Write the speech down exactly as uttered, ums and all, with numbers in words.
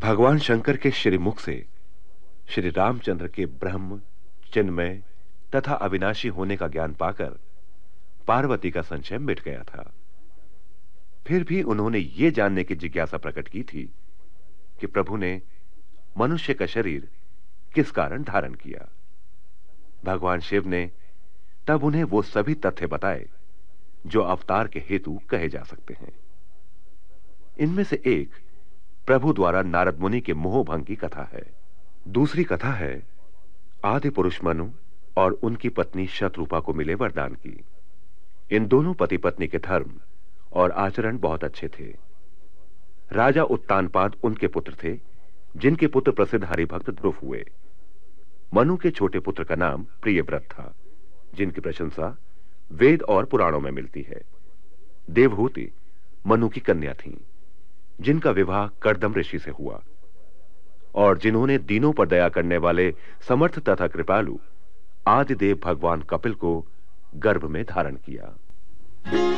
भगवान शंकर के श्रीमुख से श्री रामचंद्र के ब्रह्म, चिन्मय तथा अविनाशी होने का ज्ञान पाकर पार्वती का संशय मिट गया था। फिर भी उन्होंने यह जानने की जिज्ञासा प्रकट की थी कि प्रभु ने मनुष्य का शरीर किस कारण धारण किया। भगवान शिव ने तब उन्हें वो सभी तथ्य बताए जो अवतार के हेतु कहे जा सकते हैं। इनमें से एक प्रभु द्वारा नारद मुनि के मोहभंग की कथा है। दूसरी कथा है आदि पुरुष मनु और उनकी पत्नी शतरूपा को मिले वरदान की। इन दोनों पति पत्नी के धर्म और आचरण बहुत अच्छे थे। राजा उत्तानपाद उनके पुत्र थे, जिनके पुत्र प्रसिद्ध हरिभक्त ध्रुव हुए। मनु के छोटे पुत्र का नाम प्रियव्रत था, जिनकी प्रशंसा वेद और पुराणों में मिलती है। देवहूति मनु की कन्या थीं, जिनका विवाह कर्दम ऋषि से हुआ और जिन्होंने दीनों पर दया करने वाले समर्थ तथा कृपालु आदिदेव भगवान कपिल को गर्भ में धारण किया।